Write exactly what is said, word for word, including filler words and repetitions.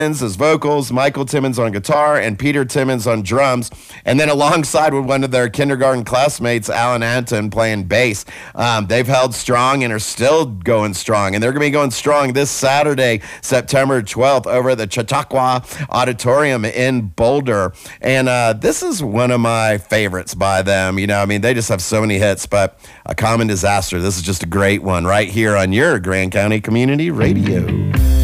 as vocals, Michael Timmons on guitar, and Peter Timmons on drums. And then alongside with one of their kindergarten classmates, Alan Anton, playing bass. Um, they've held strong and are still going strong. And they're going to be going strong this Saturday, September twelfth, over at the Chautauqua Auditorium in Boulder. And uh, this is one of my favorites by them. You know, I mean, they just have so many hits, but A Common Disaster, this is just a great one right here on your Grand County Community Radio.